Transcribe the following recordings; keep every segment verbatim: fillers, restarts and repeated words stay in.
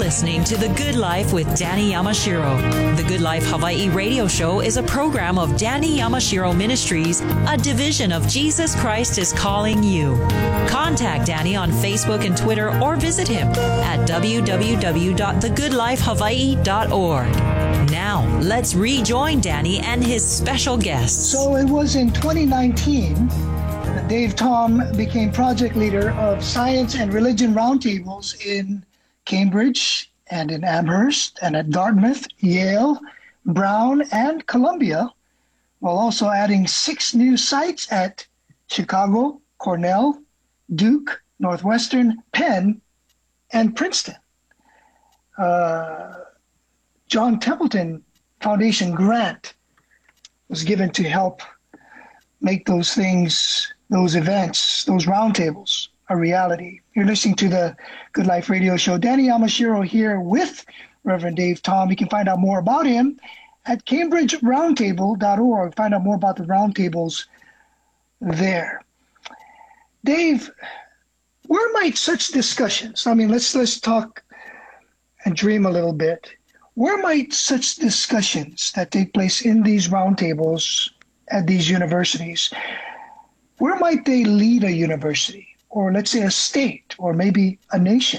listening to The Good Life with Danny Yamashiro. The Good Life Hawaii radio show is a program of Danny Yamashiro Ministries, a division of Jesus Christ is Calling You. Contact Danny on Facebook and Twitter or visit him at w w w dot the good life hawaii dot org. Now, let's rejoin Danny and his special guests. So it was in twenty nineteen that Dave Tom became project leader of Science and Religion Roundtables in Cambridge and in Amherst and at Dartmouth, Yale, Brown, and Columbia, while also adding six new sites at Chicago, Cornell, Duke, Northwestern, Penn, and Princeton. Uh, John Templeton Foundation grant was given to help make those things, those events, those roundtables a reality. You're listening to the Good Life Radio Show. Danny Yamashiro here with Reverend Dave Tom. You can find out more about him at cambridge roundtable dot org. Find out more about the roundtables there. Dave, where might such discussions, I mean, let's let's talk and dream a little bit. Where might such discussions that take place in these roundtables at these universities, where might they lead a university? Or let's say a state, or maybe a nation?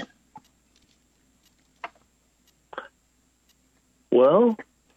Well,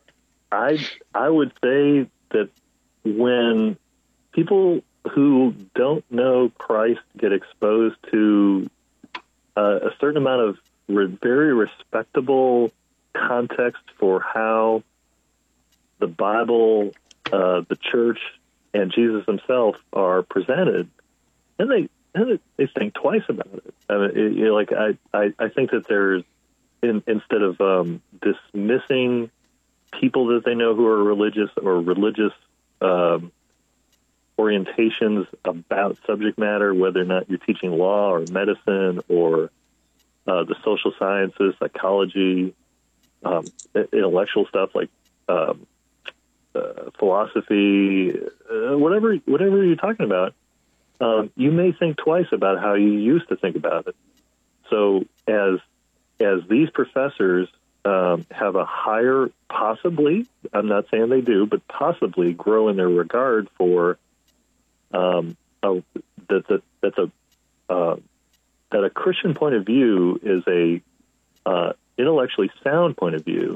I I would say that when people who don't know Christ get exposed to uh, a certain amount of re- very respectable context for how the Bible, uh, the church, and Jesus himself are presented, and they and they think twice about it. I mean, it, you know, like I, I, I think that there's in, instead of um, dismissing people that they know who are religious or religious um, orientations about subject matter, whether or not you're teaching law or medicine or uh, the social sciences, psychology, um, intellectual stuff like um, uh, philosophy, uh, whatever whatever you're talking about. Um, you may think twice about how you used to think about it. So as as these professors um, have a higher, possibly, I'm not saying they do, but possibly grow in their regard for um, a, that, that that's a uh, that a Christian point of view is a uh, intellectually sound point of view,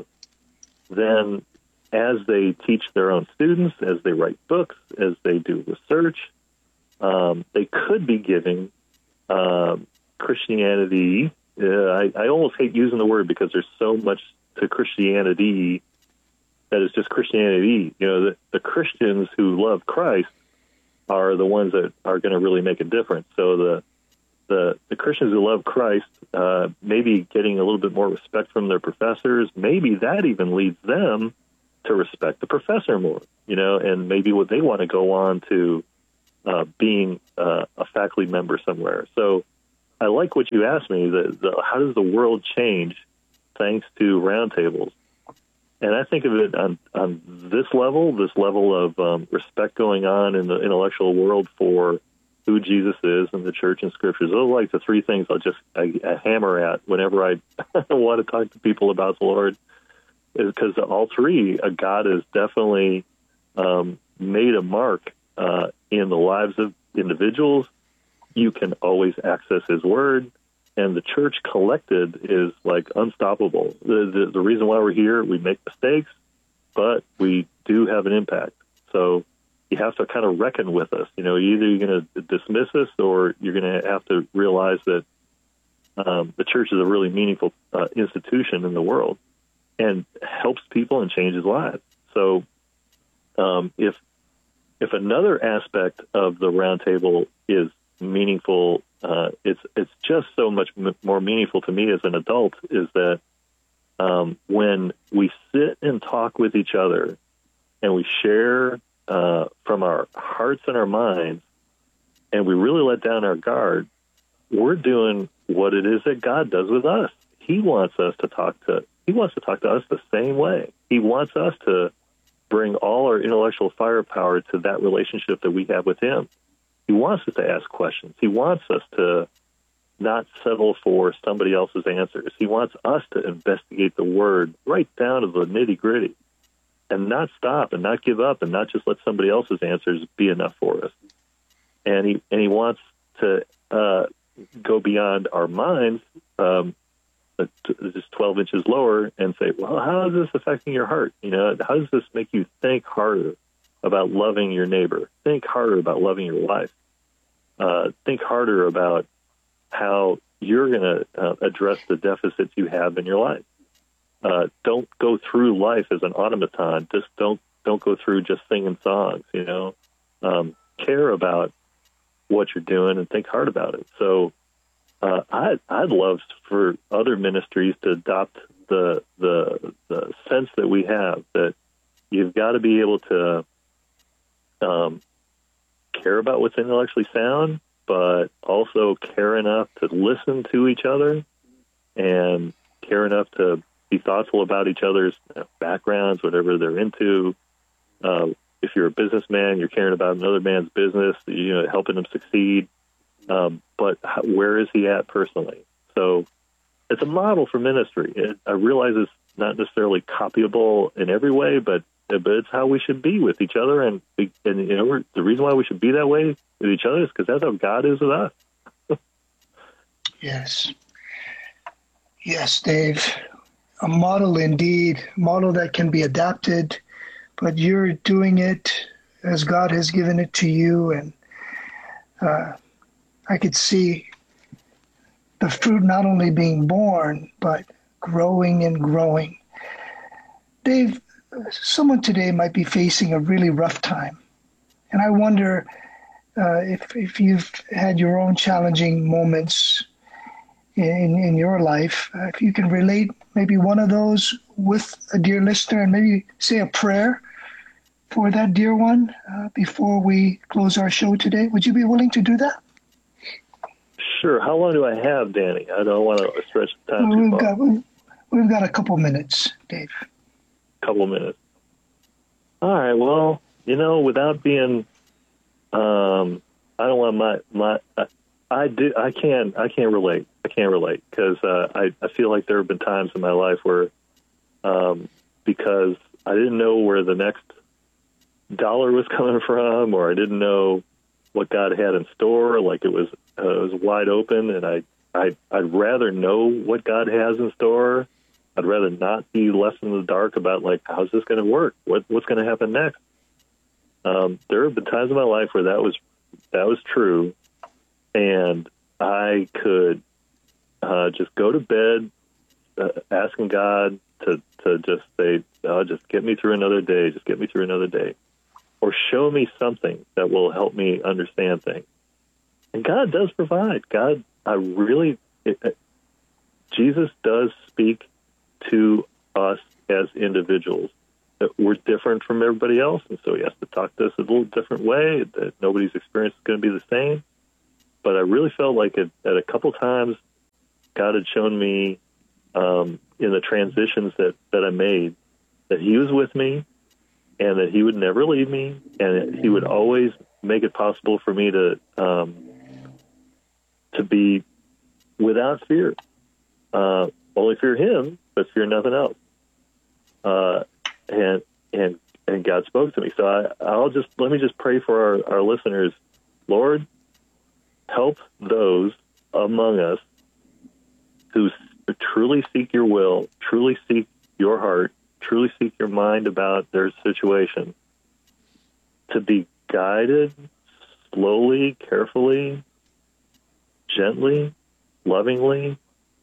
then as they teach their own students, as they write books, as they do research, Um, they could be giving um, Christianity. Uh, I, I almost hate using the word because there's so much to Christianity that is just Christianity. You know, the, the Christians who love Christ are the ones that are going to really make a difference. So the the, the Christians who love Christ, uh, maybe getting a little bit more respect from their professors, maybe that even leads them to respect the professor more. You know, and maybe what they want to go on to. Uh, being uh, a faculty member somewhere. So I like what you asked me, the, the, how does the world change thanks to roundtables? And I think of it on, on this level, this level of um, respect going on in the intellectual world for who Jesus is and the church and scriptures. Those are like the three things I'll just I, I hammer at whenever I want to talk to people about the Lord, is because all three, uh, God has definitely um, made a mark Uh, in the lives of individuals. You can always access his word, and the church collected is like unstoppable. The, the, the reason why we're here, we make mistakes, but we do have an impact. So you have to kind of reckon with us. You know, either you're going to dismiss us or you're going to have to realize that um, the church is a really meaningful uh, institution in the world and helps people and changes lives. So um, if If another aspect of the roundtable is meaningful, uh, it's it's just so much m- more meaningful to me as an adult, is that um, when we sit and talk with each other and we share uh, from our hearts and our minds, and we really let down our guard, we're doing what it is that God does with us. He wants us to talk to. He wants to talk to us the same way. He wants us to bring all our intellectual firepower to that relationship that we have with him. He wants us to ask questions. He wants us to not settle for somebody else's answers. He wants us to investigate the Word right down to the nitty-gritty and not stop and not give up and not just let somebody else's answers be enough for us. And he and he wants to uh, go beyond our minds, um, just twelve inches lower, and say, well, how is this affecting your heart? You know, how does this make you think harder about loving your neighbor? Think harder about loving your wife. Uh, think harder about how you're going to uh, address the deficits you have in your life. Uh, don't go through life as an automaton. Just don't don't go through just singing songs. You know, um, care about what you're doing and think hard about it. So, uh, I I'd love for other ministries to adopt the the the sense that we have that you've got to be able to um, care about what's intellectually sound, but also care enough to listen to each other and care enough to be thoughtful about each other's backgrounds, whatever they're into. Uh, if you're a businessman, you're caring about another man's business, you know, helping him succeed. Um, but how, where is he at personally? So it's a model for ministry. It, I realize it's not necessarily copyable in every way, but but it's how we should be with each other. And, and you know, we're, the reason why we should be that way with each other is because that's how God is with us. Yes. Yes, Dave. A model indeed, a model that can be adapted, but you're doing it as God has given it to you. And uh, I could see the fruit not only being born, but growing and growing. Dave, someone today might be facing a really rough time. And I wonder uh, if, if you've had your own challenging moments in, in your life, uh, if you can relate maybe one of those with a dear listener and maybe say a prayer for that dear one uh, before we close our show today. Would you be willing to do that? Sure. How long do I have, Danny? I don't want to stretch the time well, too we've far. got we've, we've got a couple minutes, Dave. Couple minutes. All right. Well, you know, without being, um, I don't want my my. I, I do. I can't. I can't relate. I can't relate because uh, I I feel like there have been times in my life where, um, because I didn't know where the next dollar was coming from, or I didn't know what God had in store. Like it was, uh, it was wide open, and I, I, I'd rather know what God has in store. I'd rather not be left in the dark about like, how's this going to work? What, what's going to happen next? Um, there have been times in my life where that was, that was true, and I could uh, just go to bed uh, asking God to, to just say, oh, just get me through another day. Just get me through another day. Or show me something that will help me understand things. And God does provide. God, I really, it, it, Jesus does speak to us as individuals. That we're different from everybody else, and so he has to talk to us a little different way, that nobody's experience is going to be the same. But I really felt like it, at a couple times, God had shown me um, in the transitions that, that I made that he was with me, and that he would never leave me, and he would always make it possible for me to um, to be without fear. Uh, only fear him, but fear nothing else. Uh, and and and God spoke to me. So I, I'll just let me just pray for our, our listeners. Lord, help those among us who truly seek your will, truly seek your heart, truly seek your mind about their situation, to be guided slowly, carefully, gently, lovingly,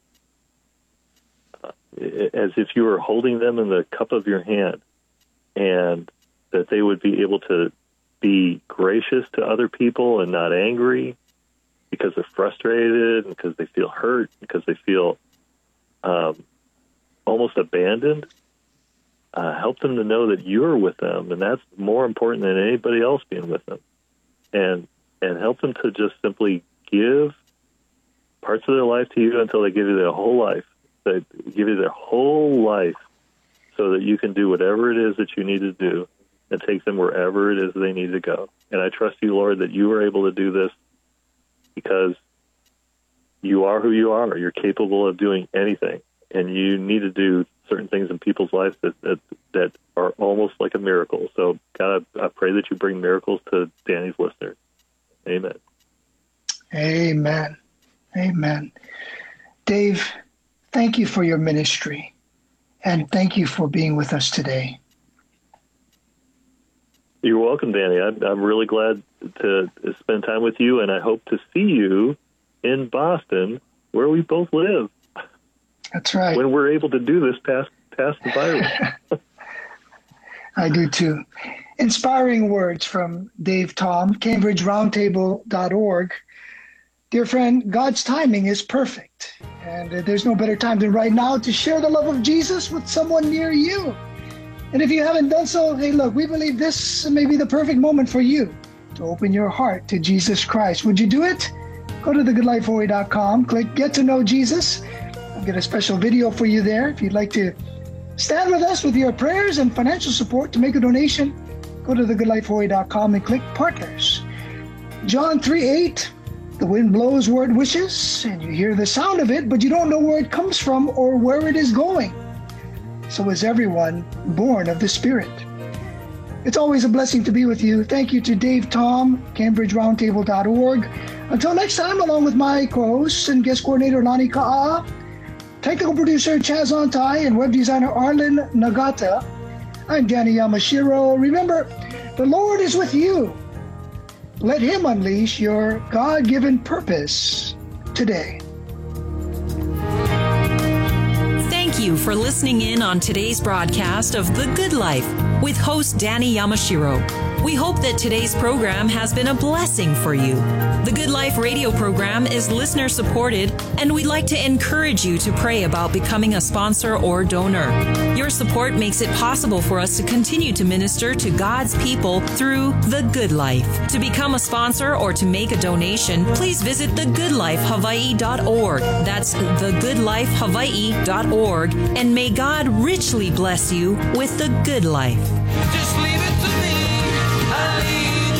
uh, as if you were holding them in the cup of your hand, and that they would be able to be gracious to other people and not angry because they're frustrated, because they feel hurt, because they feel um, almost abandoned. Uh, help them to know that you're with them, and that's more important than anybody else being with them. And and help them to just simply give parts of their life to you until they give you their whole life. They give you their whole life so that you can do whatever it is that you need to do and take them wherever it is they need to go. And I trust you, Lord, that you are able to do this because you are who you are. You're capable of doing anything, and you need to do certain things in people's lives that that, that are almost like a miracle. So, God, I, I pray that you bring miracles to Danny's listeners. Amen. Amen. Amen. Dave, thank you for your ministry, and thank you for being with us today. You're welcome, Danny. I'm, I'm really glad to spend time with you, and I hope to see you in Boston, where we both live. That's right. When we're able to do this past, past the virus. I do too. Inspiring words from Dave Tom, Cambridge Roundtable dot org. Dear friend, God's timing is perfect, and uh, there's no better time than right now to share the love of Jesus with someone near you. And if you haven't done so, hey, look, we believe this may be the perfect moment for you to open your heart to Jesus Christ. Would you do it? Go to the good life hawaii dot com, click Get to Know Jesus. I'll get a special video for you there. If you'd like to stand with us with your prayers and financial support to make a donation, go to the good life hawaii dot com and click Partners. John three eight, the wind blows where it wishes, and you hear the sound of it, but you don't know where it comes from or where it is going. So is everyone born of the Spirit. It's always a blessing to be with you. Thank you to Dave Tom, Cambridge Roundtable dot org. Until next time, along with my co-hosts and guest coordinator Lani Ka'a, technical producer Chaz Ontai, and web designer Arlen Nagata, I'm Danny Yamashiro. Remember, the Lord is with you. Let Him unleash your God-given purpose today. Thank you for listening in on today's broadcast of The Good Life with host Danny Yamashiro. We hope that today's program has been a blessing for you. The Good Life radio program is listener supported, and we'd like to encourage you to pray about becoming a sponsor or donor. Your support makes it possible for us to continue to minister to God's people through The Good Life. To become a sponsor or to make a donation, please visit the good life hawaii dot org. That's the good life hawaii dot org, and may God richly bless you with the good life. Just leave it to me. I lead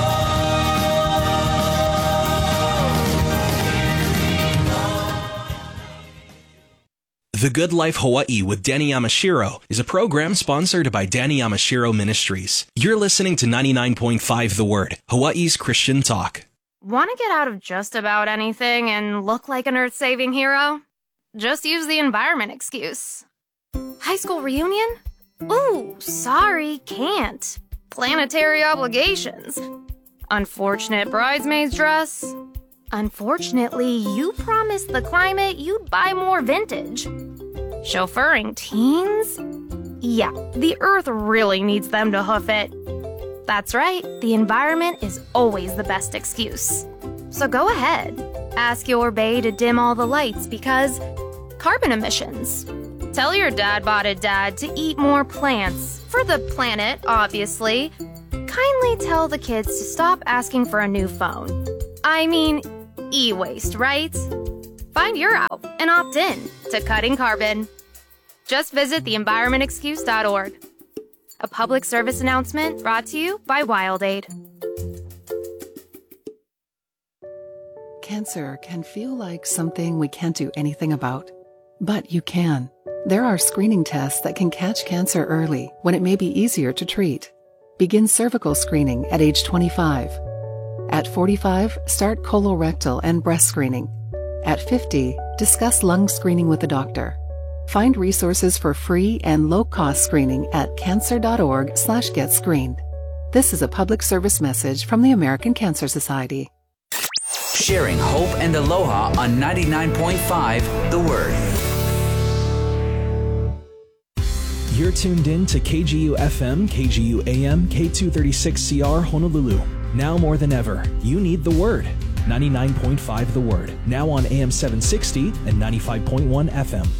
you, Lord. The Good Life Hawaii with Danny Yamashiro is a program sponsored by Danny Yamashiro Ministries. You're listening to ninety-nine point five The Word, Hawaii's Christian talk. Want to get out of just about anything and look like an earth-saving hero? Just use the environment excuse. High school reunion? Ooh, sorry, can't. Planetary obligations. Unfortunate bridesmaid's dress. Unfortunately, you promised the climate you'd buy more vintage. Chauffeuring teens? Yeah, the earth really needs them to hoof it. That's right, the environment is always the best excuse. So go ahead, ask your bae to dim all the lights because carbon emissions. Tell your dad-botted dad to eat more plants, for the planet, obviously. Kindly tell the kids to stop asking for a new phone. I mean, e-waste, right? Find your out and opt in to cutting carbon. Just visit the environment excuse dot org. A public service announcement brought to you by WildAid. Cancer can feel like something we can't do anything about, but you can. There are screening tests that can catch cancer early when it may be easier to treat. Begin cervical screening at age twenty-five. At forty-five, start colorectal and breast screening. At fifty, discuss lung screening with a doctor. Find resources for free and low-cost screening at cancer.org slash get screened. This is a public service message from the American Cancer Society. Sharing hope and aloha on ninety-nine point five The Word. You're tuned in to K G U F M, K G U A M, K two thirty-six C R Honolulu. Now more than ever, you need the Word. ninety-nine point five The Word. Now on A M seven sixty and ninety-five point one F M.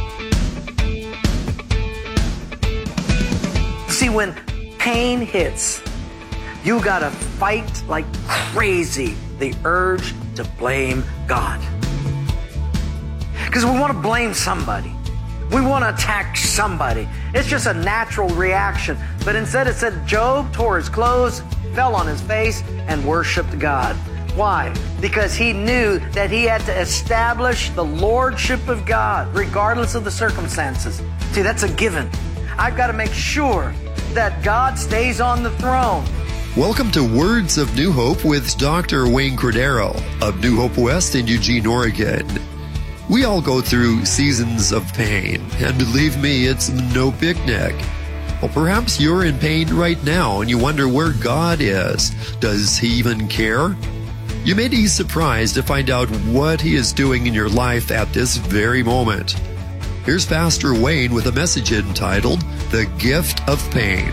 See, when pain hits, you gotta fight like crazy the urge to blame God. Because we want to blame somebody. We want to attack somebody. It's just a natural reaction. But instead it said Job tore his clothes, fell on his face, and worshiped God. Why? Because he knew that he had to establish the lordship of God regardless of the circumstances. See, that's a given. I've got to make sure that God stays on the throne. Welcome to Words of New Hope with Doctor Wayne Cordero of New Hope West in Eugene, Oregon. We all go through seasons of pain, and believe me, it's no picnic. Well, perhaps you're in pain right now and you wonder where God is. Does he even care? You may be surprised to find out what he is doing in your life at this very moment. Here's Pastor Wayne with a message entitled, The Gift of Pain.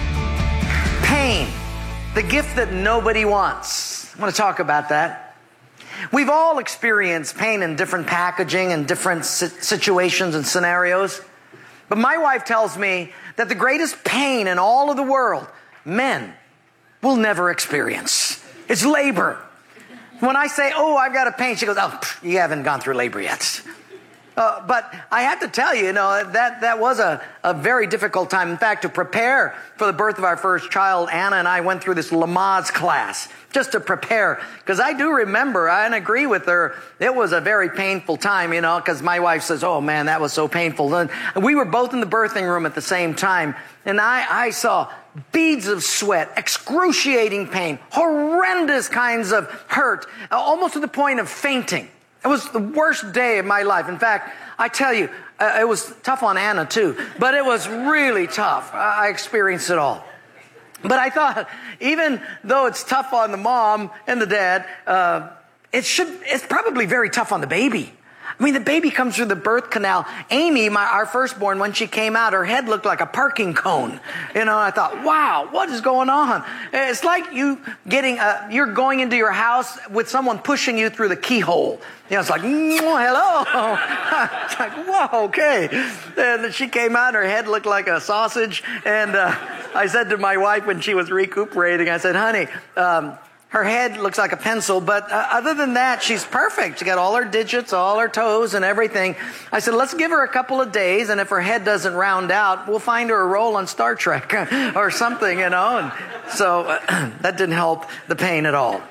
Pain, the gift that nobody wants. I want to talk about that. We've all experienced pain in different packaging and different situations and scenarios. But my wife tells me that the greatest pain in all of the world, men will never experience. It's labor. When I say, oh, I've got a pain, she goes, oh, pff, you haven't gone through labor yet. Uh, but I have to tell you, you know, that, that was a, a very difficult time. In fact, to prepare for the birth of our first child, Anna and I went through this Lamaze class just to prepare. Because I do remember, and agree with her, it was a very painful time, you know, because my wife says, oh, man, that was so painful. And we were both in the birthing room at the same time. And I, I saw beads of sweat, excruciating pain, horrendous kinds of hurt, almost to the point of fainting. It was the worst day of my life. In fact, I tell you, uh, it was tough on Anna too, but it was really tough. I experienced it all. But I thought, even though it's tough on the mom and the dad, uh, it should, it's probably very tough on the baby. I mean, the baby comes through the birth canal. Amy, my, our firstborn, when she came out, her head looked like a parking cone. You know, I thought, wow, what is going on? It's like you getting, a, you're going into your house with someone pushing you through the keyhole. You know, it's like, hello. It's like, whoa, okay. And she came out, her head looked like a sausage. And uh, I said to my wife when she was recuperating, I said, honey, um, her head looks like a pencil, but uh, other than that, she's perfect. She got all her digits, all her toes and everything. I said, let's give her a couple of days, and if her head doesn't round out, we'll find her a role on Star Trek or something, you know. And so uh, that didn't help the pain at all.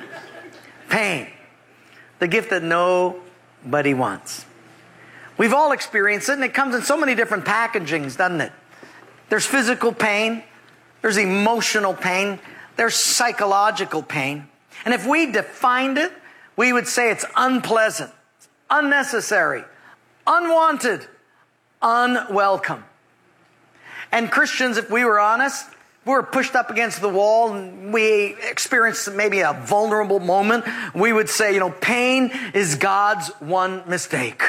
Pain, the gift that nobody wants. We've all experienced it, and it comes in so many different packagings, doesn't it? There's physical pain. There's emotional pain. There's psychological pain. And if we defined it, we would say it's unpleasant, unnecessary, unwanted, unwelcome. And Christians, if we were honest, we were pushed up against the wall and we experienced maybe a vulnerable moment, we would say, you know, pain is God's one mistake.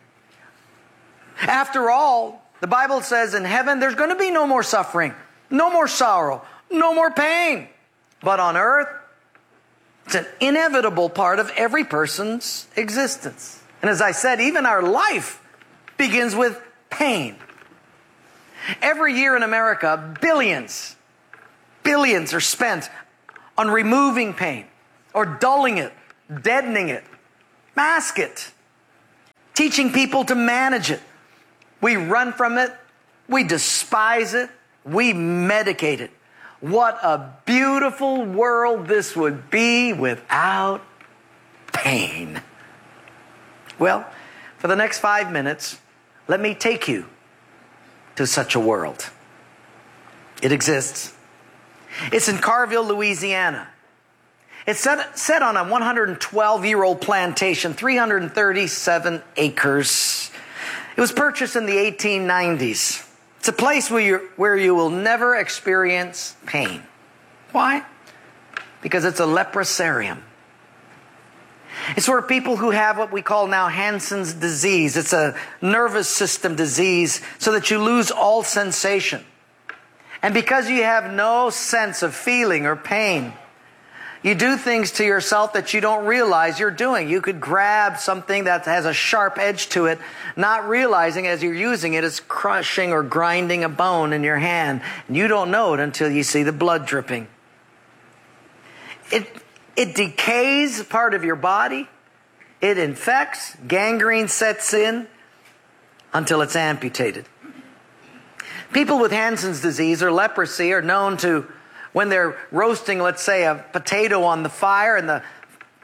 After all, the Bible says in heaven there's going to be no more suffering, no more sorrow, no more pain. But on earth, it's an inevitable part of every person's existence. And as I said, even our life begins with pain. Every year in America, billions, billions are spent on removing pain or dulling it, deadening it, mask it, teaching people to manage it. We run from it, we despise it, we medicate it. What a beautiful world this would be without pain. Well, for the next five minutes, let me take you to such a world. It exists. It's in Carville, Louisiana. It's set, set on a one hundred twelve-year-old plantation, three hundred thirty-seven acres. It was purchased in the eighteen nineties. It's a place where, you're, where you will never experience pain. Why? Because it's a leprosarium. It's where people who have what we call now Hansen's disease. It's a nervous system disease so that you lose all sensation. And because you have no sense of feeling or pain, you do things to yourself that you don't realize you're doing. You could grab something that has a sharp edge to it, not realizing as you're using it, it's crushing or grinding a bone in your hand. And you don't know it until you see the blood dripping. It, it decays part of your body. It infects. Gangrene sets in until it's amputated. People with Hansen's disease or leprosy are known to, when they're roasting, let's say, a potato on the fire and the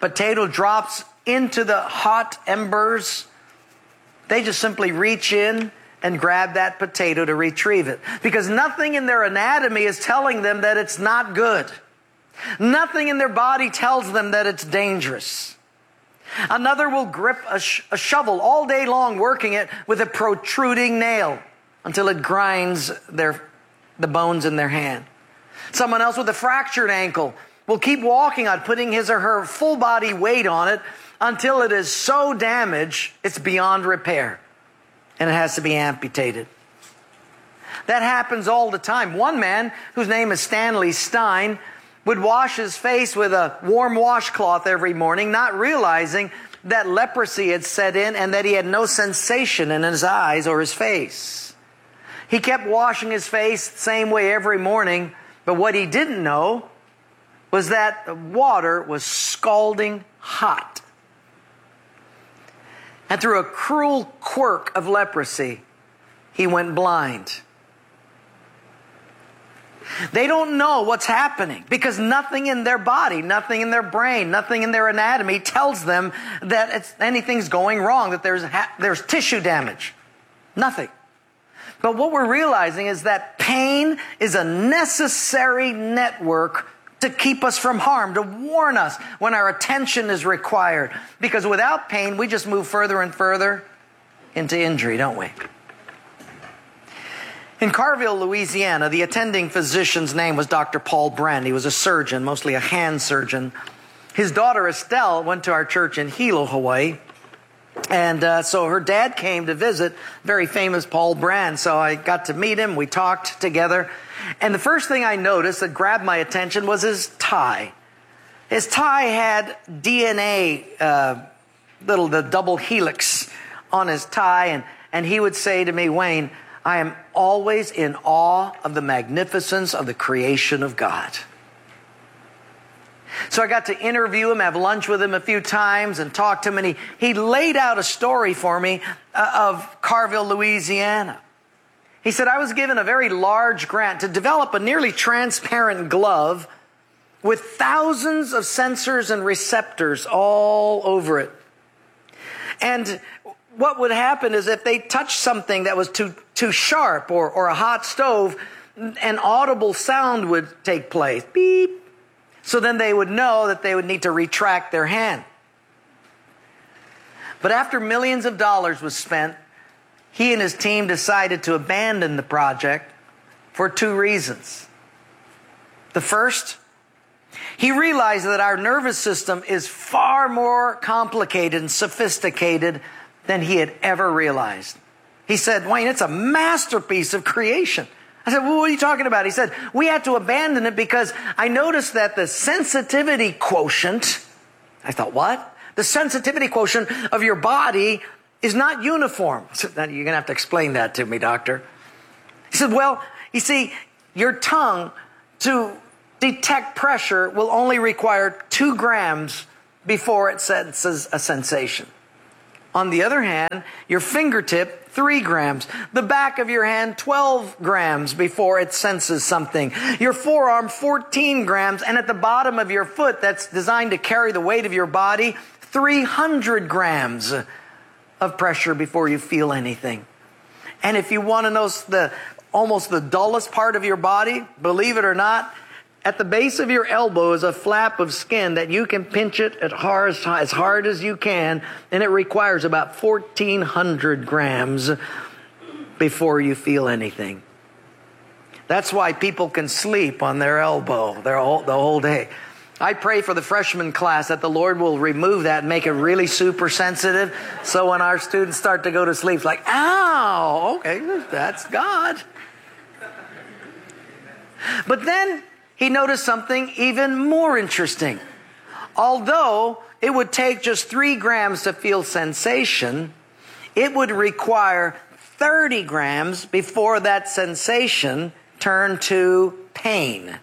potato drops into the hot embers, they just simply reach in and grab that potato to retrieve it. Because nothing in their anatomy is telling them that it's not good. Nothing in their body tells them that it's dangerous. Another will grip a, sh- a shovel all day long, working it with a protruding nail until it grinds their, the bones in their hand. Someone else with a fractured ankle will keep walking on, putting his or her full body weight on it until it is so damaged it's beyond repair and it has to be amputated. That happens all the time. One man, whose name is Stanley Stein, would wash his face with a warm washcloth every morning, not realizing that leprosy had set in and that he had no sensation in his eyes or his face. He kept washing his face the same way every morning, but what he didn't know was that the water was scalding hot. And through a cruel quirk of leprosy, he went blind. They don't know what's happening because nothing in their body, nothing in their brain, nothing in their anatomy tells them that it's, anything's going wrong, that there's, ha- there's tissue damage. Nothing. But what we're realizing is that pain is a necessary network to keep us from harm, to warn us when our attention is required. Because without pain, we just move further and further into injury, don't we? In Carville, Louisiana, the attending physician's name was Doctor Paul Brand. He was a surgeon, mostly a hand surgeon. His daughter Estelle went to our church in Hilo, Hawaii. And uh, so her dad came to visit, very famous Paul Brand. So I got to meet him. We talked together. And the first thing I noticed that grabbed my attention was his tie. His tie had D N A, uh, little the double helix on his tie. And, and he would say to me, Wayne, I am always in awe of the magnificence of the creation of God. So I got to interview him, have lunch with him a few times and talk to him. And he, he laid out a story for me uh, of Carville, Louisiana. He said, I was given a very large grant to develop a nearly transparent glove with thousands of sensors and receptors all over it. And what would happen is if they touched something that was too, too sharp or, or a hot stove, an audible sound would take place. Beep. So then they would know that they would need to retract their hand. But after millions of dollars was spent, he and his team decided to abandon the project for two reasons. The first, he realized that our nervous system is far more complicated and sophisticated than he had ever realized. He said, Wayne, it's a masterpiece of creation. I said, well, what are you talking about? He said, we had to abandon it because I noticed that the sensitivity quotient, I thought, what? The sensitivity quotient of your body is not uniform. So you're going to have to explain that to me, doctor. He said, well, you see, your tongue to detect pressure will only require two grams before it senses a sensation. On the other hand, your fingertip, three grams. The back of your hand, twelve grams before it senses something. Your forearm, fourteen grams. And at the bottom of your foot, that's designed to carry the weight of your body, three hundred grams of pressure before you feel anything. And if you want to know the almost the dullest part of your body, believe it or not, at the base of your elbow is a flap of skin that you can pinch it as hard, as hard as you can, and it requires about fourteen hundred grams before you feel anything. That's why people can sleep on their elbow their whole, the whole day. I pray for the freshman class that the Lord will remove that and make it really super sensitive, so when our students start to go to sleep, it's like, ow, okay, that's God. But then he noticed something even more interesting. Although it would take just three grams to feel sensation, it would require thirty grams before that sensation turned to pain.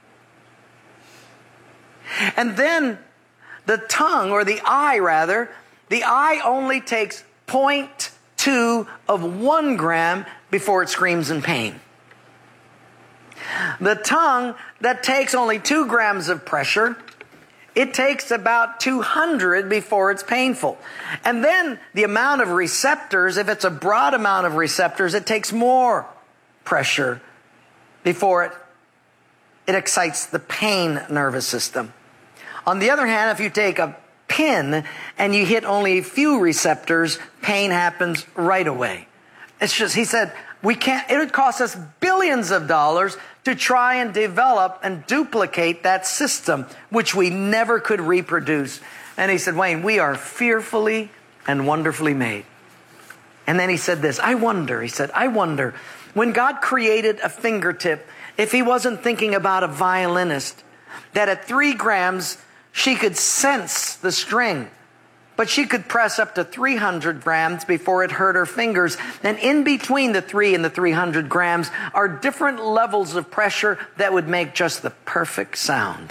And then the tongue, or the eye rather, the eye only takes zero point two of one gram before it screams in pain. The tongue, that takes only two grams of pressure, it takes about two hundred before it's painful. And then the amount of receptors, if it's a broad amount of receptors, it takes more pressure before it, it excites the pain nervous system. On the other hand, if you take a pin and you hit only a few receptors, pain happens right away. It's just, he said, we can't, it would cost us billions of dollars to try and develop and duplicate that system, which we never could reproduce. And he said, Wayne, we are fearfully and wonderfully made. And then he said this, I wonder, he said, I wonder, when God created a fingertip, if he wasn't thinking about a violinist, that at three grams, she could sense the string, but she could press up to three hundred grams before it hurt her fingers. And in between the three and the three hundred grams are different levels of pressure that would make just the perfect sound.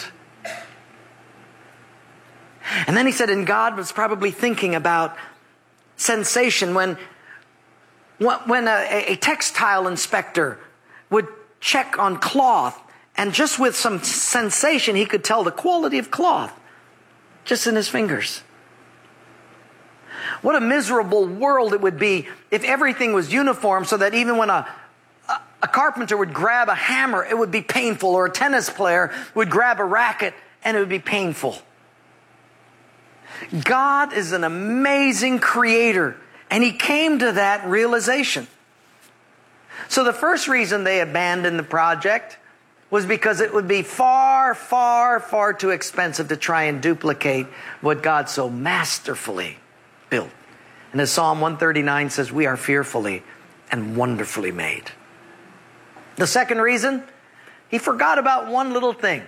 And then he said, and God was probably thinking about sensation when, when a, a textile inspector would check on cloth, and just with some sensation, he could tell the quality of cloth just in his fingers. What a miserable world it would be if everything was uniform, so that even when a, a, a carpenter would grab a hammer, it would be painful, or a tennis player would grab a racket and it would be painful. God is an amazing creator, and he came to that realization. So the first reason they abandoned the project was because it would be far, far, far too expensive to try and duplicate what God so masterfully built. And as Psalm one thirty-nine says, we are fearfully and wonderfully made. The second reason, he forgot about one little thing: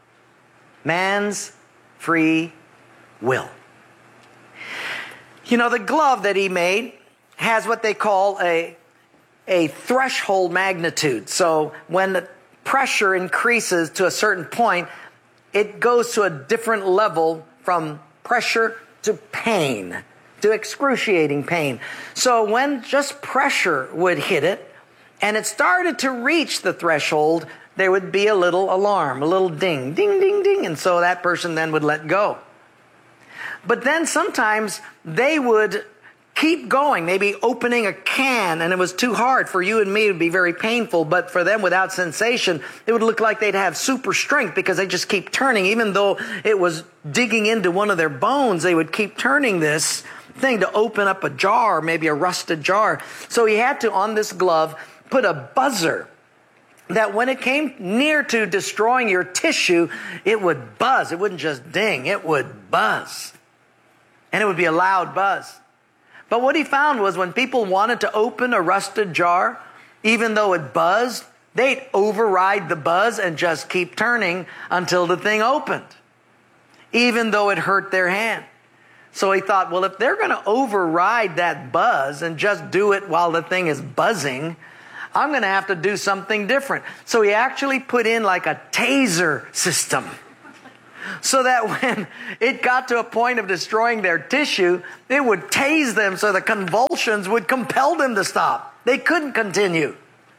man's free will. You know, the glove that he made has what they call a, a threshold magnitude. So when the pressure increases to a certain point, it goes to a different level from pressure to pain, to excruciating pain. So when just pressure would hit it and it started to reach the threshold, there would be a little alarm, a little ding, ding, ding, ding. And so that person then would let go. But then sometimes they would keep going, maybe opening a can, and it was too hard for you and me. It would be very painful, but for them without sensation, it would look like they'd have super strength because they just keep turning. Even though it was digging into one of their bones, they would keep turning this thing to open up a jar, maybe a rusted jar. So he had to, on this glove, put a buzzer that when it came near to destroying your tissue, it would buzz. It wouldn't just ding, it would buzz. And it would be a loud buzz. But what he found was when people wanted to open a rusted jar, even though it buzzed, they'd override the buzz and just keep turning until the thing opened, even though it hurt their hand. So he thought, well, if they're going to override that buzz and just do it while the thing is buzzing, I'm going to have to do something different. So he actually put in like a taser system, so that when it got to a point of destroying their tissue, it would tase them so the convulsions would compel them to stop. They couldn't continue.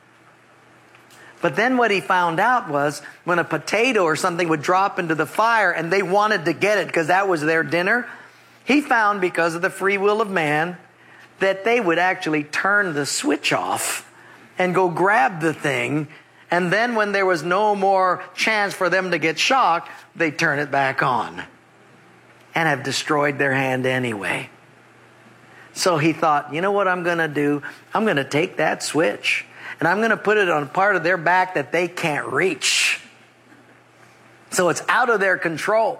But then what he found out was when a potato or something would drop into the fire and they wanted to get it because that was their dinner, he found, because of the free will of man, that they would actually turn the switch off and go grab the thing. And then when there was no more chance for them to get shocked, they turn it back on and have destroyed their hand anyway. So he thought, you know what I'm going to do? I'm going to take that switch and I'm going to put it on a part of their back that they can't reach. So it's out of their control.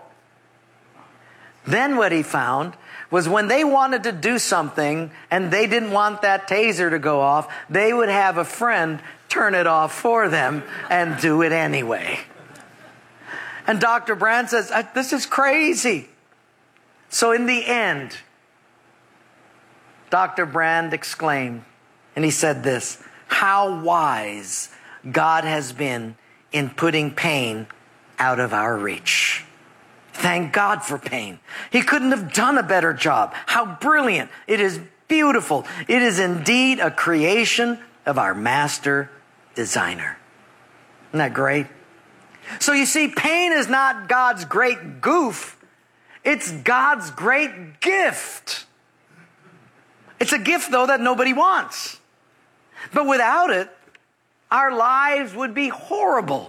Then what he found was when they wanted to do something and they didn't want that taser to go off, they would have a friend turn it off for them and do it anyway. And Doctor Brand says, this is crazy. So in the end, Doctor Brand exclaimed, and he said this: how wise God has been in putting pain out of our reach. Thank God for pain. He couldn't have done a better job. How brilliant. It is beautiful. It is indeed a creation of our master designer. Isn't that great? So you see, pain is not God's great goof. It's God's great gift. It's a gift, though, that nobody wants. But without it, our lives would be horrible.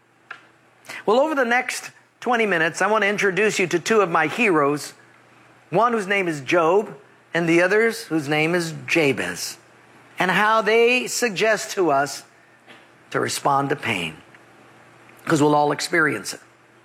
Well, over the next twenty minutes, I want to introduce you to two of my heroes. One whose name is Job, and the others whose name is Jabez. And how they suggest to us to respond to pain. Because we'll all experience it.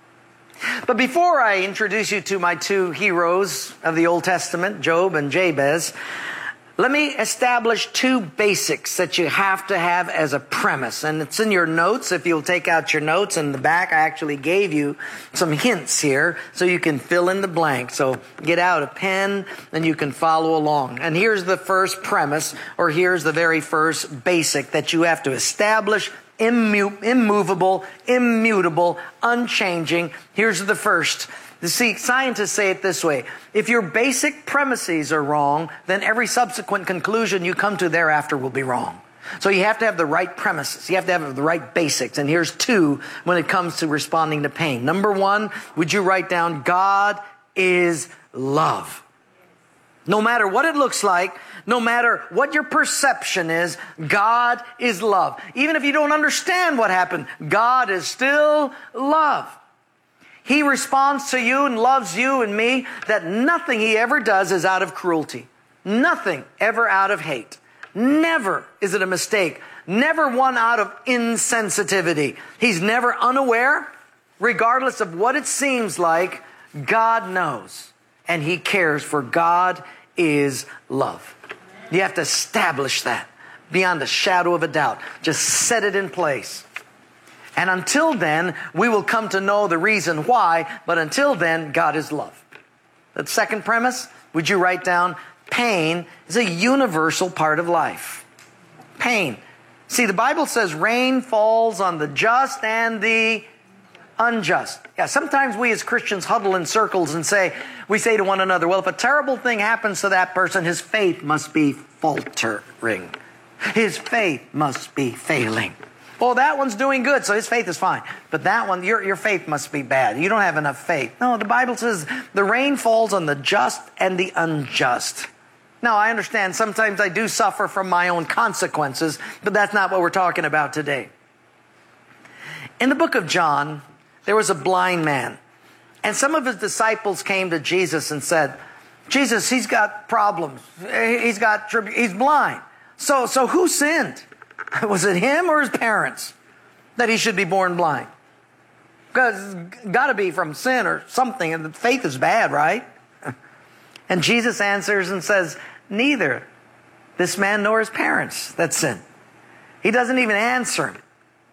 But before I introduce you to my two heroes of the Old Testament, Job and Jabez, let me establish two basics that you have to have as a premise. And it's in your notes. If you'll take out your notes in the back, I actually gave you some hints here so you can fill in the blank. So get out a pen and you can follow along. And here's the first premise, or here's the very first basic that you have to establish. Immu- immovable, immutable, unchanging. Here's the first. You see, scientists say it this way. If your basic premises are wrong, then every subsequent conclusion you come to thereafter will be wrong. So you have to have the right premises. You have to have the right basics. And here's two when it comes to responding to pain. Number one, would you write down, God is love. No matter what it looks like, no matter what your perception is, God is love. Even if you don't understand what happened, God is still love. He responds to you and loves you and me, that nothing He ever does is out of cruelty. Nothing ever out of hate. Never is it a mistake. Never one out of insensitivity. He's never unaware. Regardless of what it seems like, God knows. And He cares, for God is love. You have to establish that beyond a shadow of a doubt. Just set it in place. And until then, we will come to know the reason why. But until then, God is love. The second premise, would you write down, pain is a universal part of life. Pain. See, the Bible says rain falls on the just and the unjust. Yeah, sometimes we as Christians huddle in circles and say, we say to one another, well, if a terrible thing happens to that person, his faith must be faltering. His faith must be failing. Oh, that one's doing good, so his faith is fine. But that one, your, your faith must be bad. You don't have enough faith. No, the Bible says the rain falls on the just and the unjust. Now, I understand sometimes I do suffer from my own consequences, but that's not what we're talking about today. In the book of John, there was a blind man. And some of his disciples came to Jesus and said, Jesus, he's got problems. He's got, he's blind. So, so who sinned? Was it him or his parents that he should be born blind? Because it's got to be from sin or something. And the faith is bad, right? And Jesus answers and says, neither this man nor his parents that sinned. He doesn't even answer him.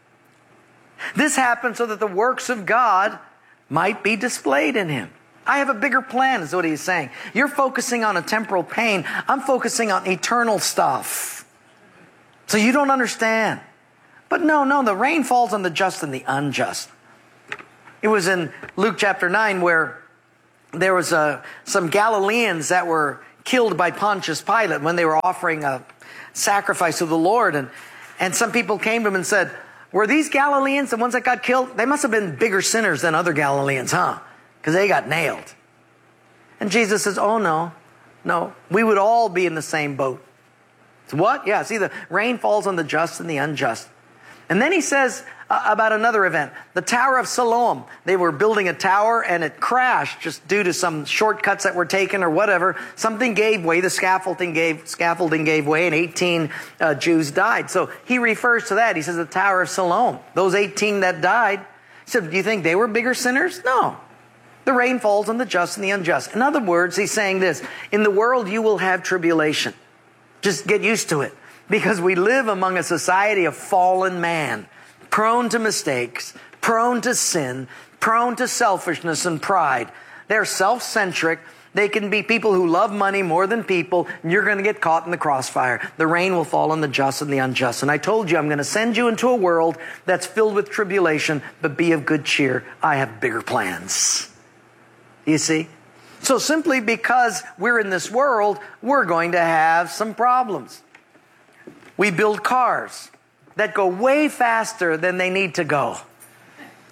This happened so that the works of God might be displayed in him. I have a bigger plan, is what he's saying. You're focusing on a temporal pain. I'm focusing on eternal stuff. So you don't understand. But no, no, the rain falls on the just and the unjust. It was in Luke chapter nine where there was uh, some Galileans that were killed by Pontius Pilate when they were offering a sacrifice to the Lord. And, and some people came to him and said, were these Galileans the ones that got killed? They must have been bigger sinners than other Galileans, huh? Because they got nailed. And Jesus says, oh no, no, we would all be in the same boat. What? Yeah, see, the rain falls on the just and the unjust. And then he says uh, about another event, the Tower of Siloam. They were building a tower and it crashed just due to some shortcuts that were taken or whatever. Something gave way, the scaffolding gave scaffolding gave way, and eighteen uh, Jews died. So he refers to that. He says the Tower of Siloam. Those eighteen that died, he said, do you think they were bigger sinners? No. The rain falls on the just and the unjust. In other words, he's saying this, in the world you will have tribulation. Just get used to it. Because we live among a society of fallen man, prone to mistakes, prone to sin, prone to selfishness and pride. They're self-centric. They can be people who love money more than people, and you're going to get caught in the crossfire. The rain will fall on the just and the unjust. And I told you I'm going to send you into a world that's filled with tribulation, but be of good cheer. I have bigger plans. You see? So simply because we're in this world, we're going to have some problems. We build cars that go way faster than they need to go.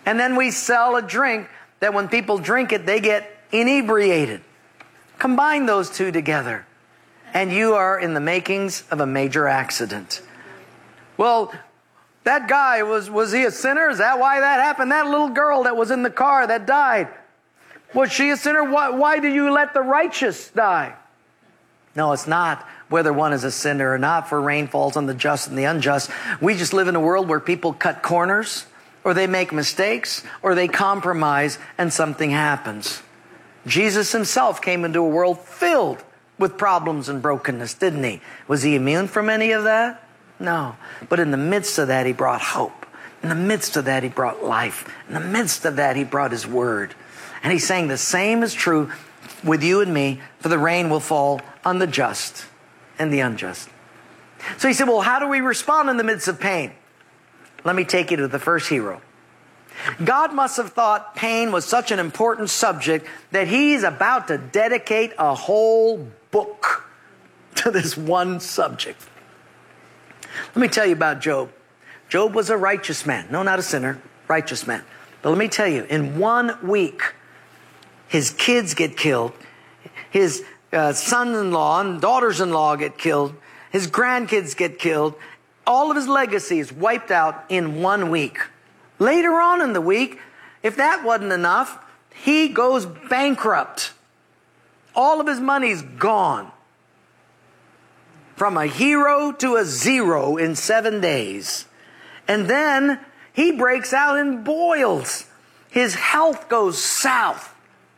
And then we sell a drink that when people drink it, they get inebriated. Combine those two together, and you are in the makings of a major accident. Well, that guy, was, was he a sinner? Is that why that happened? That little girl that was in the car that died, was she a sinner? Why, why do you let the righteous die? No, it's not whether one is a sinner or not, for rain falls on the just and the unjust. We just live in a world where people cut corners, or they make mistakes, or they compromise, and something happens. Jesus himself came into a world filled with problems and brokenness, didn't he? Was he immune from any of that? No. But in the midst of that, he brought hope. In the midst of that, he brought life. In the midst of that, he brought his word. And he's saying the same is true with you and me, for the rain will fall on the just and the unjust. So he said, well, how do we respond in the midst of pain? Let me take you to the first hero. God must have thought pain was such an important subject that he's about to dedicate a whole book to this one subject. Let me tell you about Job. Job was a righteous man. No, not a sinner, righteous man. But let me tell you, in one week, his kids get killed. His uh, son-in-law and daughters-in-law get killed. His grandkids get killed. All of his legacy is wiped out in one week. Later on in the week, if that wasn't enough, he goes bankrupt. All of his money's gone. From a hero to a zero in seven days. And then he breaks out in boils. His health goes south.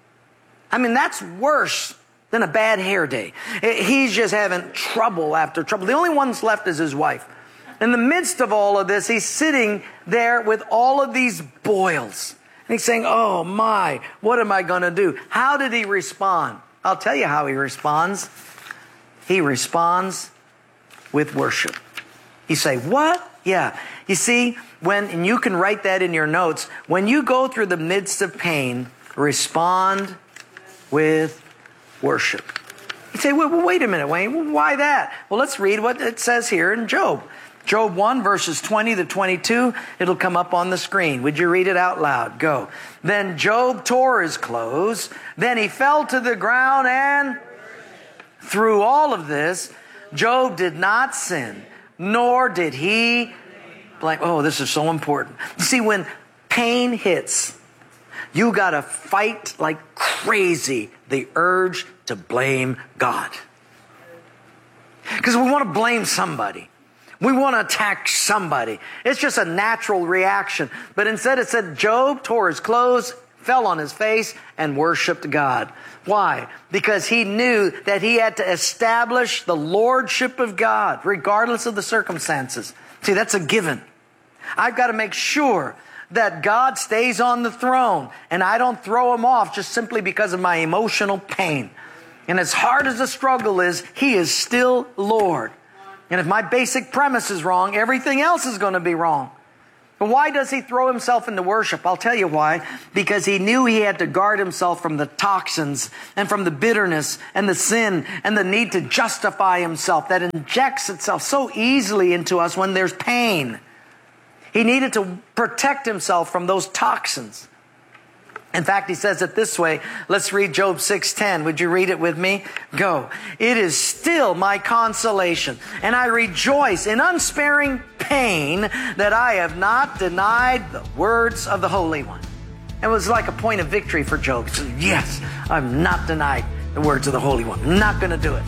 I mean, that's worse than a bad hair day. He's just having trouble after trouble. The only one that's left is his wife. In the midst of all of this, he's sitting there with all of these boils. And he's saying, oh my, what am I going to do? How did he respond? I'll tell you how he responds. He responds with worship. You say, what? Yeah. You see, when, and you can write that in your notes, when you go through the midst of pain, respond with worship. You say, well, wait a minute, Wayne, why that? Well, let's read what it says here in Job. Job one, verses twenty to twenty-two, it'll come up on the screen. Would you read it out loud? Go. Then Job tore his clothes. Then he fell to the ground, and through all of this, Job did not sin, nor did he blame. Oh, this is so important. You see, when pain hits, you got to fight like crazy the urge to blame God. Because we want to blame somebody. We want to attack somebody. It's just a natural reaction. But instead it said Job tore his clothes, fell on his face, and worshiped God. Why? Because he knew that he had to establish the lordship of God, regardless of the circumstances. See, that's a given. I've got to make sure that God stays on the throne, and I don't throw him off just simply because of my emotional pain. And as hard as the struggle is, he is still Lord. And if my basic premise is wrong, everything else is going to be wrong. But why does he throw himself into worship? I'll tell you why. Because he knew he had to guard himself from the toxins and from the bitterness and the sin and the need to justify himself that injects itself so easily into us when there's pain. He needed to protect himself from those toxins. In fact, he says it this way. Let's read Job six ten. Would you read it with me? Go. It is still my consolation, and I rejoice in unsparing pain that I have not denied the words of the Holy One. It was like a point of victory for Job. He said, yes, I've not denied the words of the Holy One. I'm not going to do it.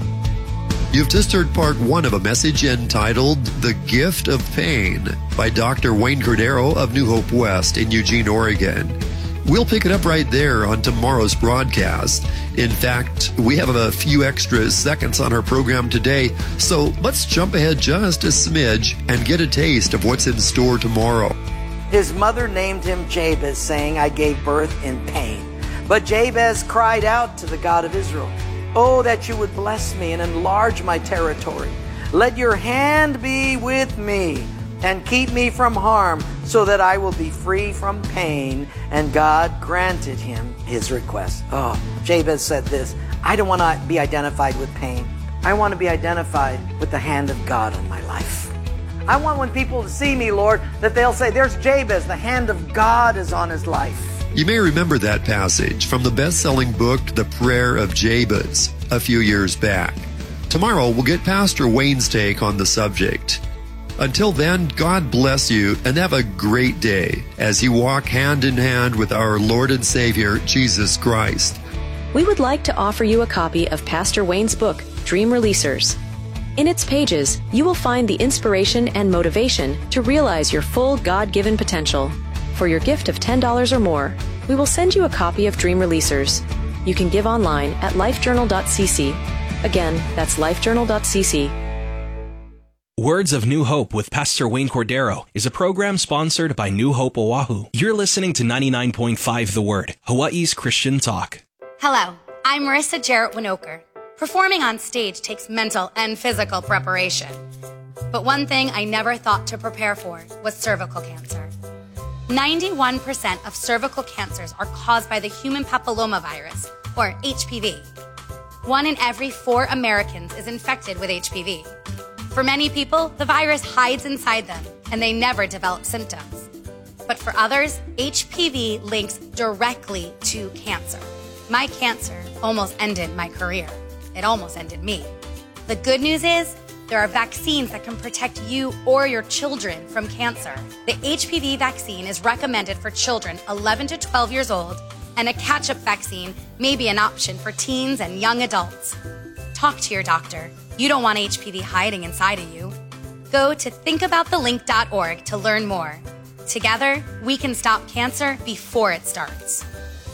You've just heard part one of a message entitled The Gift of Pain by Doctor Wayne Cordero of New Hope West in Eugene, Oregon. We'll pick it up right there on tomorrow's broadcast. In fact, we have a few extra seconds on our program today, so let's jump ahead just a smidge and get a taste of what's in store tomorrow. His mother named him Jabez, saying, I gave birth in pain. But Jabez cried out to the God of Israel, oh, that you would bless me and enlarge my territory. Let your hand be with me and keep me from harm, so that I will be free from pain. And God granted him his request. Oh, Jabez said this, I don't want to be identified with pain. I want to be identified with the hand of God in my life. I want when people see me, Lord, that they'll say, there's Jabez, the hand of God is on his life. You may remember that passage from the best-selling book, The Prayer of Jabez, a few years back. Tomorrow, we'll get Pastor Wayne's take on the subject. Until then, God bless you and have a great day as you walk hand in hand with our Lord and Savior, Jesus Christ. We would like to offer you a copy of Pastor Wayne's book, Dream Releasers. In its pages, you will find the inspiration and motivation to realize your full God-given potential. For your gift of ten dollars or more, we will send you a copy of Dream Releasers. You can give online at lifejournal dot c c. Again, that's lifejournal dot c c. Words of New Hope with Pastor Wayne Cordero is a program sponsored by New Hope Oahu. You're listening to ninety-nine point five The Word, Hawaii's Christian talk. Hello, I'm Marissa Jarrett Winoker. Performing on stage takes mental and physical preparation. But one thing I never thought to prepare for was cervical cancer. ninety-one percent of cervical cancers are caused by the human papillomavirus, or H P V. One in every four Americans is infected with H P V. For many people, the virus hides inside them, and they never develop symptoms. But for others, H P V links directly to cancer. My cancer almost ended my career. It almost ended me. The good news is, there are vaccines that can protect you or your children from cancer. The H P V vaccine is recommended for children eleven to twelve years old, and a catch-up vaccine may be an option for teens and young adults. Talk to your doctor. You don't want H P V hiding inside of you. Go to think about the link dot org to learn more. Together, we can stop cancer before it starts.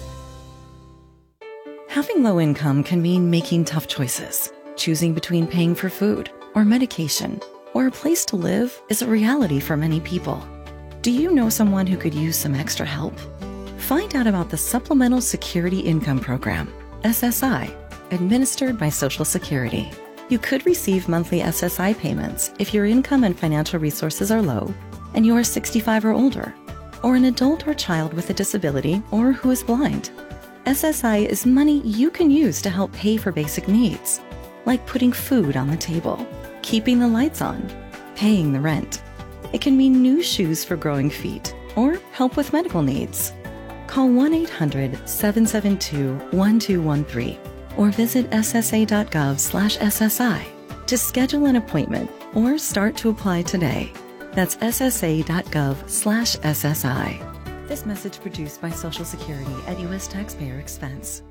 Having low income can mean making tough choices. Choosing between paying for food or medication or a place to live is a reality for many people. Do you know someone who could use some extra help? Find out about the Supplemental Security Income Program, S S I, administered by Social Security. You could receive monthly S S I payments if your income and financial resources are low and you are sixty-five or older, or an adult or child with a disability or who is blind. S S I is money you can use to help pay for basic needs, like putting food on the table, keeping the lights on, paying the rent. It can mean new shoes for growing feet or help with medical needs. Call one eight hundred, seven seven two, one two one three or visit s s a dot gov slash s s i to schedule an appointment or start to apply today. That's s s a dot gov slash s s i. This message produced by Social Security at U S taxpayer expense.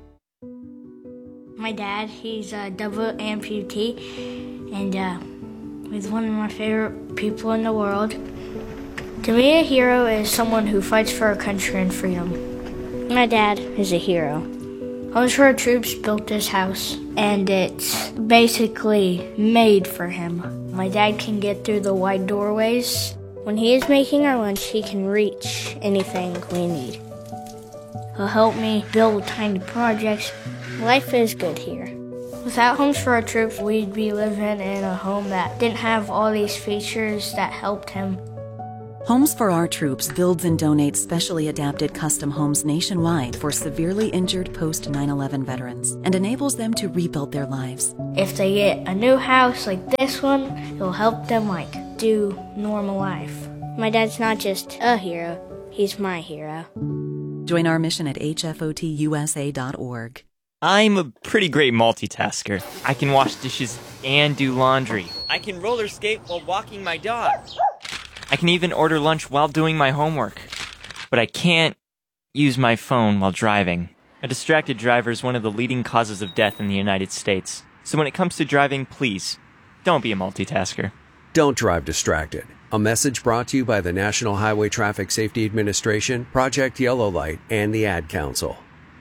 My dad, he's a double amputee, and uh, he's one of my favorite people in the world. To me, a hero is someone who fights for our country and freedom. My dad is a hero. Homes for Our Troops built this house, and it's basically made for him. My dad can get through the wide doorways. When he is making our lunch, he can reach anything we need. He'll help me build tiny projects. Life is good here. Without Homes for Our Troops, we'd be living in a home that didn't have all these features that helped him. Homes for Our Troops builds and donates specially adapted custom homes nationwide for severely injured post nine eleven veterans and enables them to rebuild their lives. If they get a new house like this one, it'll help them like do normal life. My dad's not just a hero, he's my hero. Join our mission at h f o t u s a dot org. I'm a pretty great multitasker. I can wash dishes and do laundry. I can roller skate while walking my dog. I can even order lunch while doing my homework. But I can't use my phone while driving. A distracted driver is one of the leading causes of death in the United States. So when it comes to driving, please, don't be a multitasker. Don't drive distracted. A message brought to you by the National Highway Traffic Safety Administration, Project Yellow Light, and the Ad Council.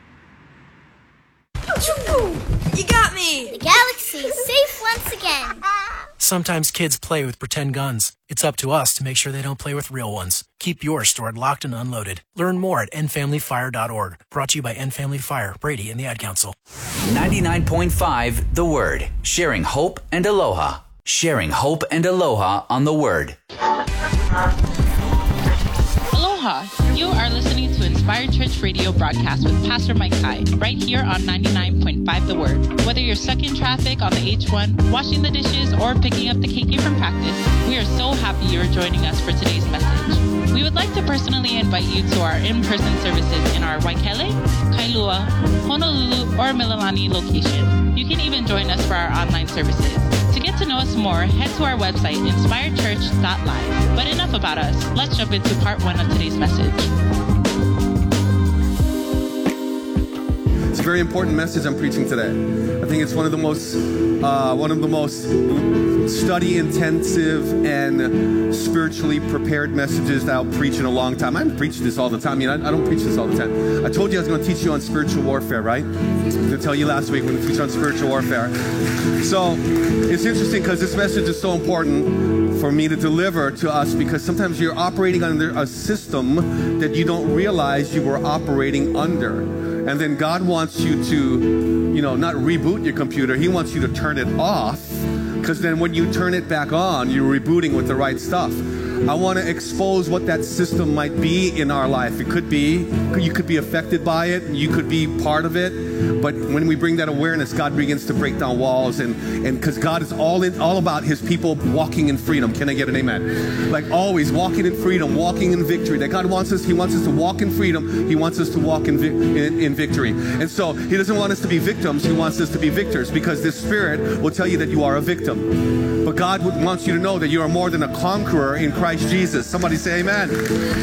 You got me! The galaxy is safe once again. Sometimes kids play with pretend guns. It's up to us to make sure they don't play with real ones. Keep yours stored locked and unloaded. Learn more at end family fire dot org. Brought to you by End Family Fire, Brady, and the Ad Council. ninety-nine point five The Word. Sharing hope and aloha. Sharing hope and aloha on The Word. Aloha. Your You are listening to Inspired Church Radio broadcast with Pastor Mike Kai, right here on ninety-nine point five The Word. Whether you're stuck in traffic on the H one, washing the dishes, or picking up the K K from practice, we are so happy you're joining us for today's message. We would like to personally invite you to our in-person services in our Waikele, Kailua, Honolulu, or Mililani location. You can even join us for our online services. To get to know us more, head to our website, inspired church dot live. But enough about us. Let's jump into part one of today's message. It's a very important message I'm preaching today. I think it's one of the most, uh, one of the most study-intensive and spiritually prepared messages that I'll preach in a long time. I haven't preached this all the time. I mean, I, I don't preach this all the time. I told you I was going to teach you on spiritual warfare, right? I was going to tell you last week when we teach on spiritual warfare. So it's interesting because this message is so important for me to deliver to us, because sometimes you're operating under a system that you don't realize you were operating under. And then God wants you to, you know, not reboot your computer. He wants you to turn it off, because then when you turn it back on, you're rebooting with the right stuff. I want to expose what that system might be in our life. It could be, you could be affected by it, you could be part of it. But when we bring that awareness, God begins to break down walls, and and because God is all in, all about His people walking in freedom. Can I get an amen? Like always, walking in freedom, walking in victory. That God wants us, He wants us to walk in freedom. He wants us to walk in, vi in, in victory. And so He doesn't want us to be victims. He wants us to be victors, because this Spirit will tell you that you are a victim. But God wants you to know that you are more than a conqueror in Christ Jesus. Somebody say amen.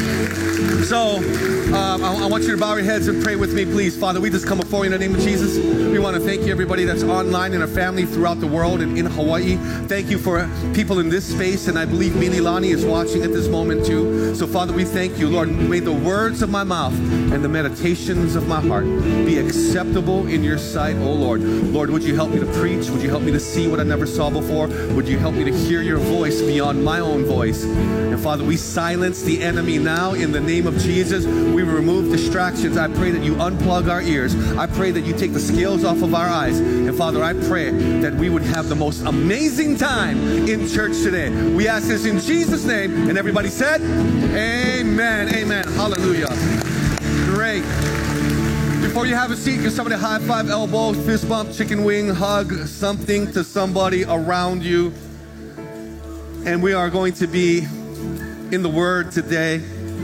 So um, I, I want you to bow your heads and pray with me, please. Father, we just come before you in the name of Jesus. We want to thank you, everybody that's online and our family throughout the world and in Hawaii. Thank you for people in this space, and I believe Mililani is watching at this moment too. So Father, we thank you, Lord. May the words of my mouth and the meditations of my heart be acceptable in your sight, oh Lord. Lord, would you help me to preach? Would you help me to see what I never saw before? Would you help me to hear your voice beyond my own voice? And Father, we silence the enemy now in the name of Jesus. We remove distractions. I pray that you unplug our ears. I pray that you take the scales off of our eyes. And Father, I pray that we would have the most amazing time in church today. We ask this in Jesus' name. And everybody said, amen, amen, hallelujah. Great. Before you have a seat, give somebody a high five, elbow, fist bump, chicken wing, hug, something to somebody around you. And we are going to be in the Word today.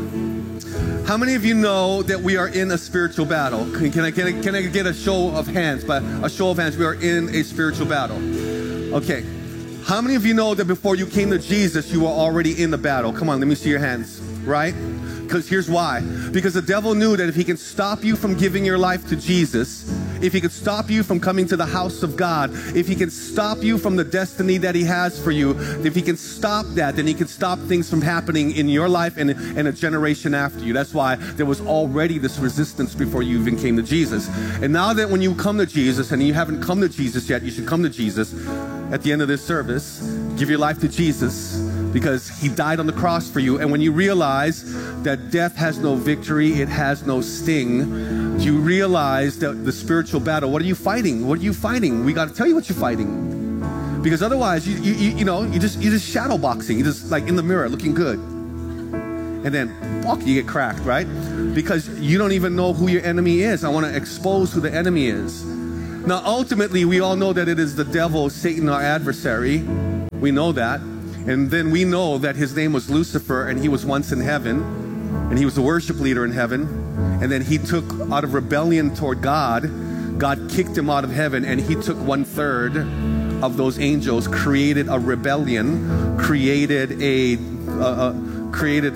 How many of you know that we are in a spiritual battle? Can, can, I, can, I, can I get a show of hands? By a show of hands, we are in a spiritual battle. Okay. How many of you know that before you came to Jesus, you were already in the battle? Come on, let me see your hands. Right? Because here's why. Because the devil knew that if he can stop you from giving your life to Jesus, if he could stop you from coming to the house of God, if he can stop you from the destiny that he has for you, if he can stop that, then he can stop things from happening in your life and, and a generation after you. That's why there was already this resistance before you even came to Jesus. And now that when you come to Jesus, and you haven't come to Jesus yet, you should come to Jesus at the end of this service. Give your life to Jesus, because he died on the cross for you. And when you realize that death has no victory, it has no sting, you realize that the spiritual battle, what are you fighting? What are you fighting? We got to tell you what you're fighting. Because otherwise, you, you, you know, you just, you just shadow boxing. You just like in the mirror looking good. And then, walk, you get cracked, right? Because you don't even know who your enemy is. I want to expose who the enemy is. Now, ultimately, we all know that it is the devil, Satan, our adversary. We know that. And then we know that his name was Lucifer, and he was once in heaven, and he was the worship leader in heaven. And then he took, out of rebellion toward God, God kicked him out of heaven, and he took one third of those angels, created a rebellion, created a, uh, uh, created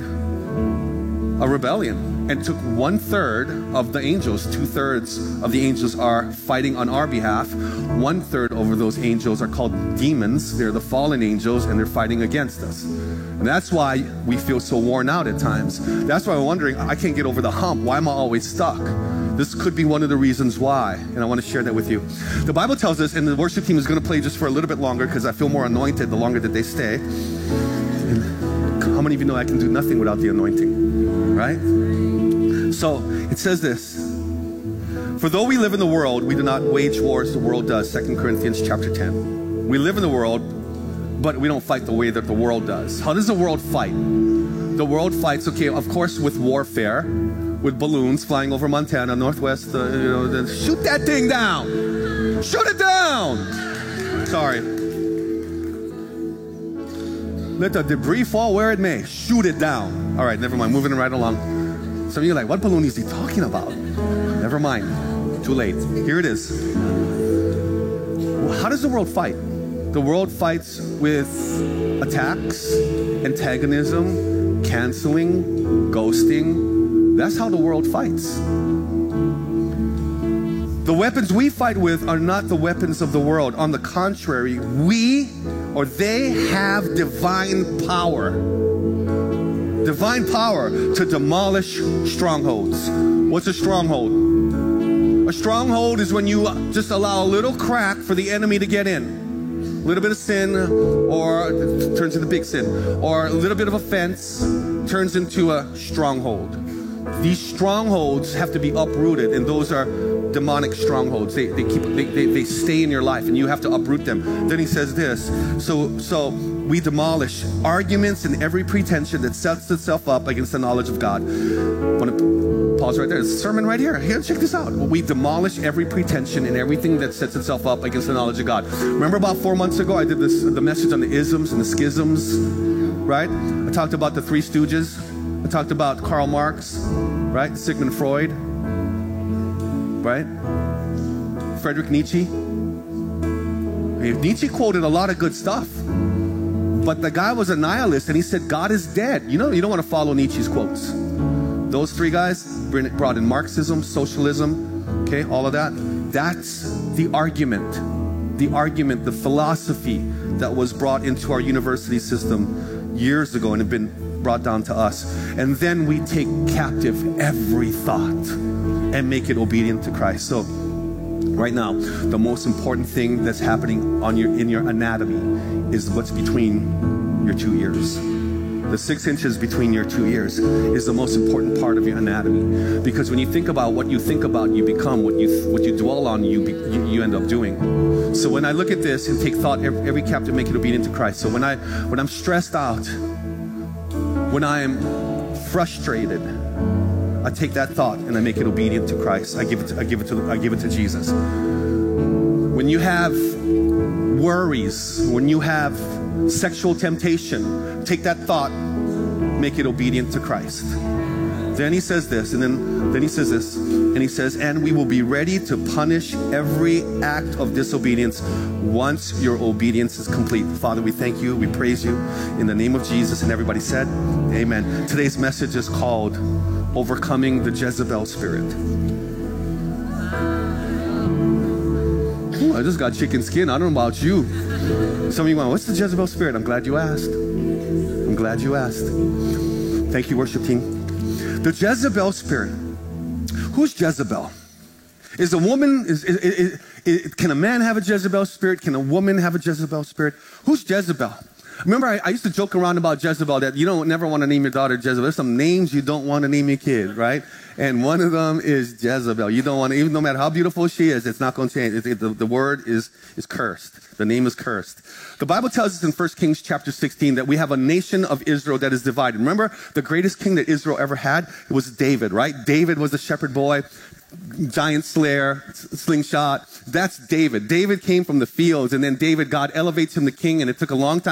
a rebellion. And took one third of the angels. Two thirds of the angels are fighting on our behalf. One third over those angels are called demons. They're the fallen angels, and they're fighting against us. And that's why we feel so worn out at times. That's why we're wondering, I can't get over the hump. Why am I always stuck? This could be one of the reasons why, and I want to share that with you. The Bible tells us, and the worship team is going to play just for a little bit longer because I feel more anointed the longer that they stay. And how many of you know I can do nothing without the anointing, right? So it says this: for though we live in the world, we do not wage war as the world does. Second Corinthians chapter ten. We live in the world, but we don't fight the way that the world does. How does the world fight? The world fights, okay, of course, with warfare, with balloons flying over Montana, Northwest, uh, you know, then shoot that thing down. Shoot it down. Sorry. Let the debris fall where it may. Shoot it down. All right, never mind. Moving right along. Some of you are like, what balloon is he talking about? Never mind. Too late. Here it is. How does the world fight? The world fights with attacks, antagonism, canceling, ghosting. That's how the world fights. The weapons we fight with are not the weapons of the world. On the contrary, we or they have divine power. Divine power to demolish strongholds. What's a stronghold? A stronghold is when you just allow a little crack for the enemy to get in. A little bit of sin, or it turns into big sin. Or a little bit of offense turns into a stronghold. These strongholds have to be uprooted, and those are demonic strongholds. They, they keep they, they, they stay in your life, and you have to uproot them. Then he says this, so so we demolish arguments and every pretension that sets itself up against the knowledge of God. I want to pause right there. There's a sermon right here. Here, check this out. We demolish every pretension and everything that sets itself up against the knowledge of God. Remember about four months ago, I did this the message on the isms and the schisms, right? I talked about the Three Stooges. I talked about Karl Marx, right? Sigmund Freud, right? Friedrich Nietzsche. Nietzsche quoted a lot of good stuff, but the guy was a nihilist, and he said God is dead. You know, you don't want to follow Nietzsche's quotes. Those three guys brought in Marxism, socialism, okay, all of that. That's the argument, the argument, the philosophy that was brought into our university system years ago and have been brought down to us. And then we take captive every thought and make it obedient to Christ. So right now, the most important thing that's happening on your in your anatomy is what's between your two ears. The six inches between your two ears is the most important part of your anatomy, because when you think about what you think about, you become what you what you dwell on. You, be, you you end up doing. So when I look at this and take thought, every, every captive make it obedient to Christ. So when I when I'm stressed out, when I am frustrated, I take that thought and I make it obedient to Christ. I give it to, I give it to I give it to Jesus. When you have worries, when you have sexual temptation, take that thought, make it obedient to Christ. Then he says this, and then, then he says this, and he says, and we will be ready to punish every act of disobedience once your obedience is complete. Father, we thank you, we praise you in the name of Jesus. And everybody said, amen. Today's message is called Overcoming the Jezebel Spirit. Ooh, I just got chicken skin. I don't know about you. Some of you went, what's the Jezebel spirit? I'm glad you asked. I'm glad you asked. Thank you, worship team. The Jezebel spirit. Who's Jezebel? Is a woman, is, is, is, is, can a man have a Jezebel spirit? Can a woman have a Jezebel spirit? Who's Jezebel? Remember, I, I used to joke around about Jezebel, that you don't never want to name your daughter Jezebel. There's some names you don't want to name your kid, right? And one of them is Jezebel. You don't want to, even no matter how beautiful she is, it's not going to change. It, it, the, the word is, is cursed. The name is cursed. The Bible tells us in First Kings chapter sixteen that we have a nation of Israel that is divided. Remember, the greatest king that Israel ever had was David, right? David was the shepherd boy, giant slayer, slingshot. That's David. David came from the fields, and then David, God elevates him to king, and it took a long time